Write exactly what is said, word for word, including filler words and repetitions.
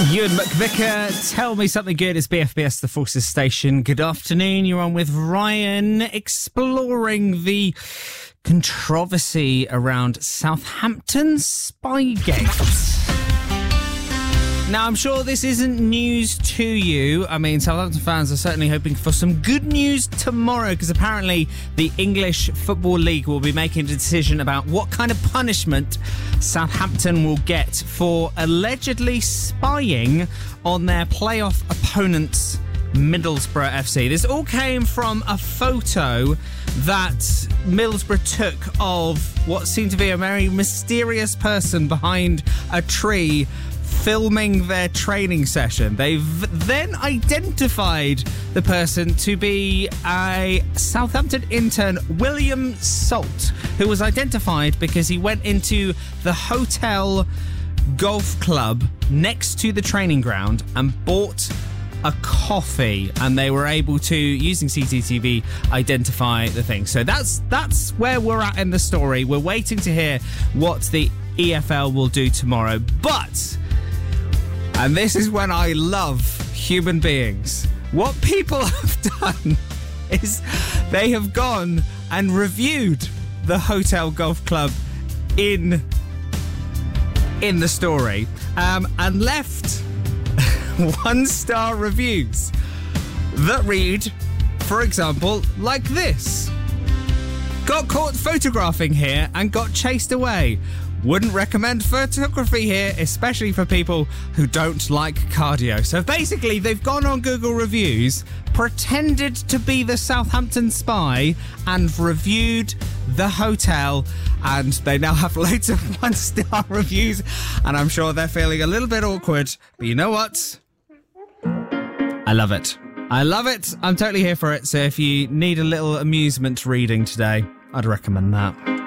Ewan McVicker, tell me something good. It's B F B S, the Forces Station. Good afternoon. You're on with Ryan, exploring the controversy around Southampton Spygate. Now, I'm sure this isn't news to you. I mean, Southampton fans are certainly hoping for some good news tomorrow, because apparently the English Football League will be making a decision about what kind of punishment Southampton will get for allegedly spying on their playoff opponents, Middlesbrough F C. This all came from a photo that Middlesbrough took of what seemed to be a very mysterious person behind a tree filming their training session. They've then identified the person to be a Southampton intern, William Salt, who was identified because he went into the hotel golf club next to the training ground and bought a coffee, and they were able to, using C C T V, identify the thing. So that's that's where we're at in the story. We're waiting to hear what the E F L will do tomorrow. But, and this is when I love human beings, what people have done is they have gone and reviewed the hotel golf club in in the story um, and left one-star reviews that read, for example, like this. Got caught photographing here and got chased away. Wouldn't recommend photography here, especially for people who don't like cardio. So basically, they've gone on Google Reviews, pretended to be the Southampton spy, and reviewed the hotel, and they now have loads of one-star reviews, and I'm sure they're feeling a little bit awkward. But you know what? I love it. I love it. I'm totally here for it. So if you need a little amusement reading today, I'd recommend that.